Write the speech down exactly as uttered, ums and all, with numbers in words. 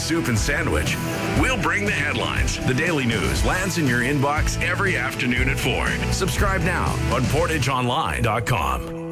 soup and sandwich. We'll bring the headlines. The Daily News lands in your inbox every afternoon at four. Subscribe now on portage online dot com.